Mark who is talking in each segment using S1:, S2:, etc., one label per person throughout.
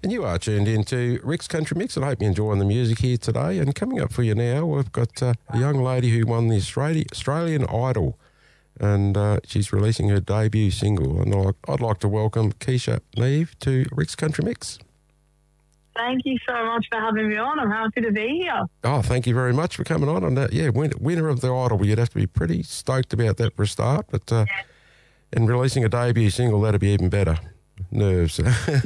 S1: And you are tuned into Rick's Country Mix, and I hope you're enjoying the music here today. And coming up for you now, we've got a young lady who won the Australian Idol, and she's releasing her debut single. And I'd like to welcome Keisha Neve to Rick's Country Mix.
S2: Thank you so much for having me on. I'm happy to be here.
S1: Oh, thank you very much for coming on. And winner of the Idol, you'd have to be pretty stoked about that for a start. But and releasing a debut single, that'd be even better. Nerves.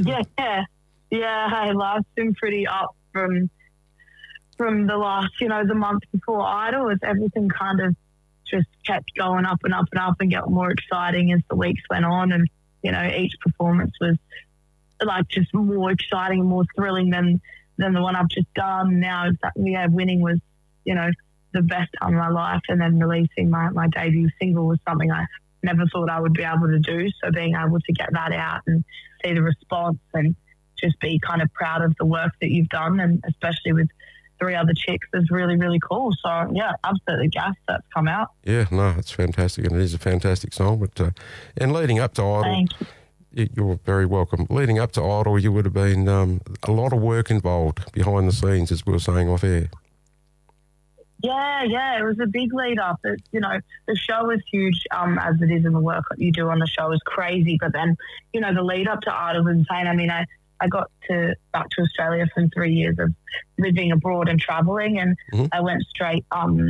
S2: Yeah, life's been pretty up from the last, the month before Idol. As everything kind of just kept going up and up and up and got more exciting as the weeks went on. And, each performance was like just more exciting and more thrilling than the one I've just done. Now, winning was, the best time of my life. And then releasing my debut single was something I never thought I would be able to do. So being able to get that out and see the response and just be kind of proud of the work that you've done, and especially with 3 other chicks, is really, really cool. So, yeah, absolutely gassed that's come out.
S1: Yeah, no, it's fantastic, and it is a fantastic song. But and leading up to Idol,
S2: thank you.
S1: You're very welcome. Leading up to Idol, you would have been a lot of work involved behind the scenes, as we were saying off air.
S2: Yeah, it was a big lead up. The show is huge, as it is, and the work that you do on the show is crazy. But then, the lead up to Idol was insane. I mean, I got back to Australia from 3 years of living abroad and traveling, and I went straight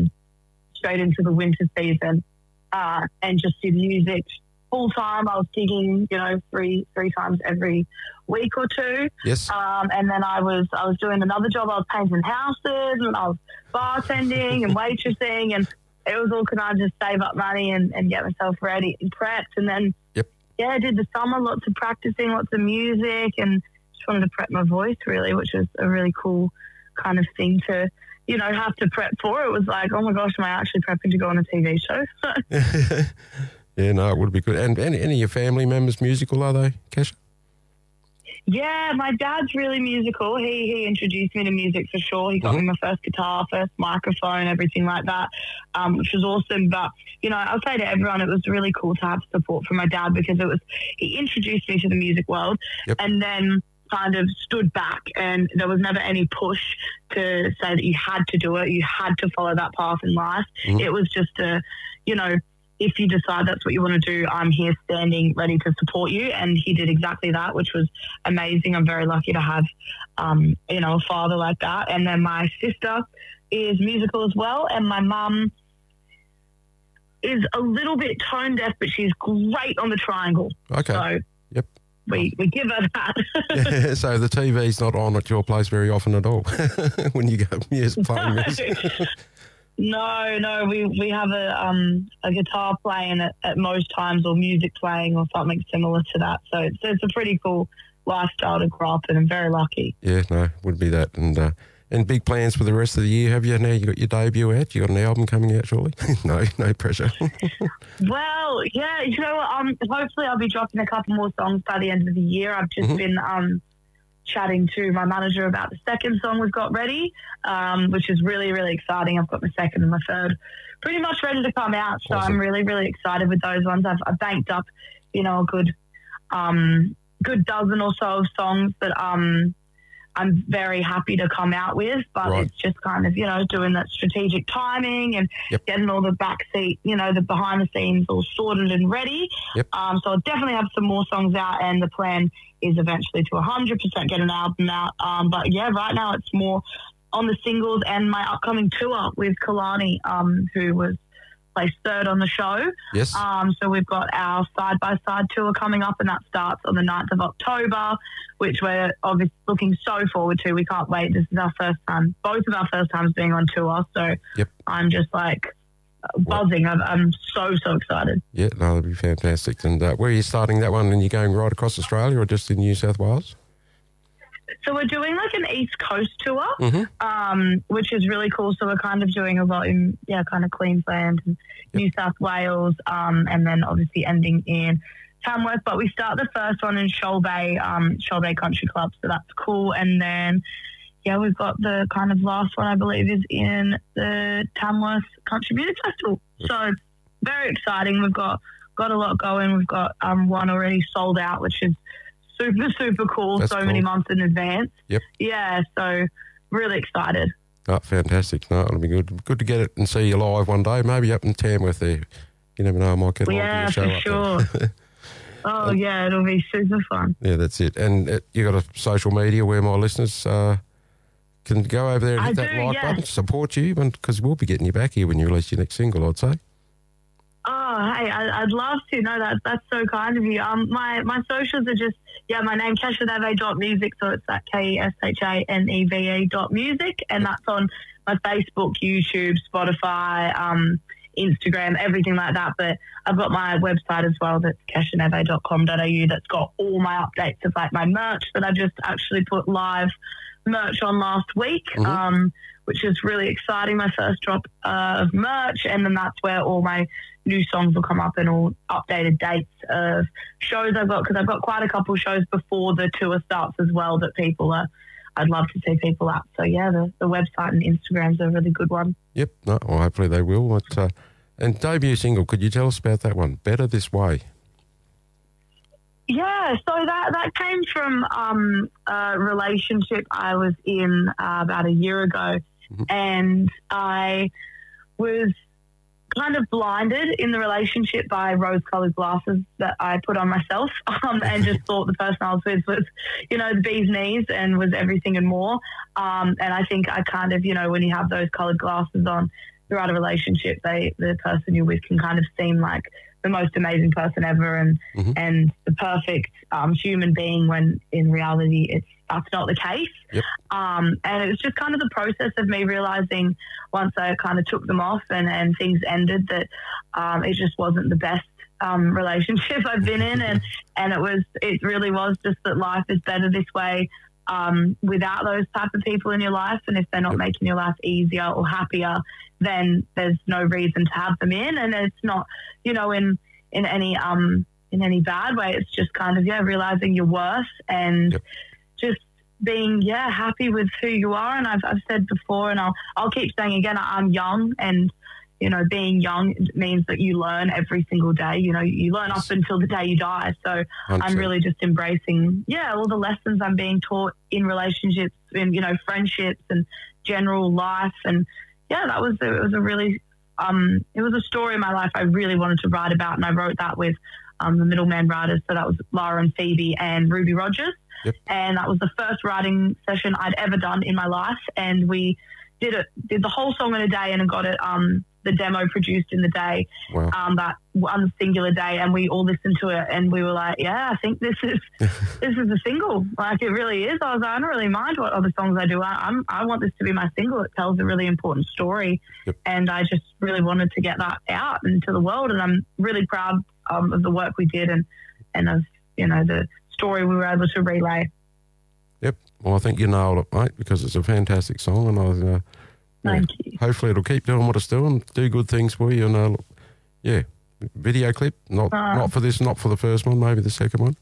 S2: into the winter season and just did music full time. I was gigging, three times every week or two.
S1: Yes.
S2: And then I was doing another job. I was painting houses, and I was bartending and waitressing, and it was all kind of just save up money and get myself ready and prepped. And then, I did the summer, lots of practicing, lots of music, and just wanted to prep my voice, really, which was a really cool kind of thing to, have to prep for. It was like, oh my gosh, am I actually prepping to go on a TV show?
S1: Yeah, no, it would be good. And any of your family members musical, are they, Keisha?
S2: Yeah, my dad's really musical. He introduced me to music for sure. He got me my first guitar, first microphone, everything like that, which was awesome. But, I'll say to everyone, it was really cool to have support from my dad, because he introduced me to the music world and then kind of stood back, and there was never any push to say that you had to do it, you had to follow that path in life. It was just if you decide that's what you want to do, I'm here standing ready to support you. And he did exactly that, which was amazing. I'm very lucky to have, a father like that. And then my sister is musical as well. And my mum is a little bit tone deaf, but she's great on the triangle.
S1: Okay.
S2: So we give her that.
S1: Yeah, so the TV's not on at your place very often at all when you go playing music.
S2: No, we have a guitar playing at most times, or music playing, or something similar to that. So it's a pretty cool lifestyle to grow up in. I'm very lucky.
S1: Yeah, no, would be that. And big plans for the rest of the year, have you? Now you got your debut out, you got an album coming out shortly? No pressure.
S2: Well, yeah, you know what? Hopefully I'll be dropping a couple more songs by the end of the year. I've just been chatting to my manager about the second song we've got ready, which is really, really exciting. I've got my second and my third pretty much ready to come out. So awesome. I'm really, really excited with those ones. I've banked up, a good dozen or so of songs that I'm very happy to come out with, but It's just kind of, doing that strategic timing and getting all the backseat, the behind the scenes all sorted and ready. So I'll definitely have some more songs out, and the plan is eventually to 100% get an album out. But yeah, right now it's more on the singles and my upcoming tour with Kalani, who was placed third on the show.
S1: Yes.
S2: So we've got our side-by-side tour coming up, and that starts on the 9th of October, which we're obviously looking so forward to. We can't wait. This is our first time, both of our first times being on tour. So I'm just like buzzing. I'm so excited.
S1: Yeah, no, that'd be fantastic. And where are you starting that one? And you're going right across Australia or just in New South Wales?
S2: So we're doing like an East Coast tour, which is really cool. So we're kind of doing a lot in, kind of Queensland and New South Wales, and then obviously ending in Tamworth. But we start the first one in Shoal Bay Country Club, so that's cool. And then, we've got the kind of last one, I believe, is in the Tamworth Country Music Festival. So it's very exciting. We've got a lot going. We've got one already sold out, which is super, super cool.
S1: That's
S2: many months in advance.
S1: Yep.
S2: Yeah, so really excited.
S1: Oh, fantastic. No, it'll be good. Good to get it and see you live one day, maybe up in Tamworth there. You never know, I might get along to your show
S2: for
S1: up
S2: sure.
S1: there.
S2: Oh, yeah, it'll be super fun.
S1: Yeah, that's it. And you got a social media where my listeners can go over there and hit that like button, support you, because we'll be getting you back here when you release your next single, I'd say.
S2: Oh, hey, I'd love to. No, that's so kind of you. My socials are just, my name, keshaneve.music, so it's that KESHANEVE.music, and that's on my Facebook, YouTube, Spotify, Instagram, everything like that. But I've got my website as well, that's keshaneve.com.au, that's got all my updates of like my merch that I just actually put live merch on last week, which is really exciting, my first drop of merch. And then that's where all my new songs will come up and all updated dates of shows I've got, because I've got quite a couple shows before the tour starts as well that I'd love to see people at. So, yeah, the website and Instagram's a really good one.
S1: Yep. No, well, hopefully they will. But, and debut single, could you tell us about that one, Better This Way?
S2: Yeah, so that came from a relationship I was in about a year ago, and I was kind of blinded in the relationship by rose-coloured glasses that I put on myself, and just thought the person I was with was, the bee's knees and was everything and more. And I think I kind of, when you have those coloured glasses on throughout a relationship, the person you're with can kind of seem like the most amazing person ever and the perfect human being, when in reality that's not the case.
S1: Yep.
S2: And it was just kind of the process of me realising once I kind of took them off and things ended that it just wasn't the best relationship I've been in, and it really was just that life is better this way without those type of people in your life, and if they're not making your life easier or happier, then there's no reason to have them in. And it's not, in any bad way. It's just kind of realizing your worth and just being happy with who you are. And I've said before, and I'll keep saying again, I'm young, and being young means that you learn every single day. You learn up until the day you die. So 100%. I'm really just embracing, all the lessons I'm being taught in relationships, in, friendships and general life. And it was a really, it was a story in my life I really wanted to write about. And I wrote that with the middleman writers. So that was Lara and Phoebe and Ruby Rogers.
S1: Yep.
S2: And that was the first writing session I'd ever done in my life. And we did the whole song in a day and got it, the demo produced in the day, that one singular day, and we all listened to it and we were like, I think this is a single. Like, it really is. I was like, I don't really mind what other songs I do. I want this to be my single. It tells a really important story.
S1: Yep.
S2: And I just really wanted to get that out into the world, and I'm really proud of the work we did and of, the story we were able to relay.
S1: Yep. Well, I think you nailed it, mate, because it's a fantastic song, and
S2: Thank you.
S1: Hopefully it'll keep doing what it's doing, do good things for you. And video clip, not for this, not for the first one, maybe the second one.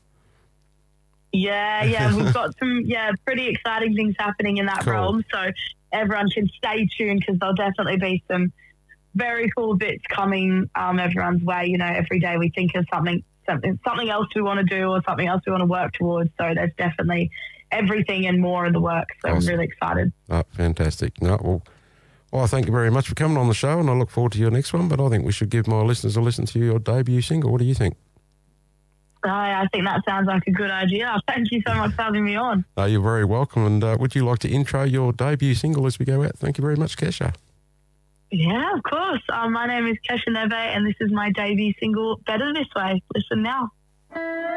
S2: Yeah, we've got some pretty exciting things happening in that realm. So everyone can stay tuned, because there'll definitely be some very cool bits coming everyone's way. Every day we think of something else we want to do or something else we want to work towards. So there's definitely everything and more in the work. So awesome. I'm really excited.
S1: Oh, fantastic. No, well, thank you very much for coming on the show, and I look forward to your next one. But I think we should give my listeners a listen to your debut single. What do you think?
S2: I think that sounds like a good idea. Thank you so much for having me on.
S1: You're very welcome. And would you like to intro your debut single as we go out? Thank you very much, Kesha.
S2: Yeah, of course. My name is Kesha Neve, and this is my debut single, Better This Way. Listen now.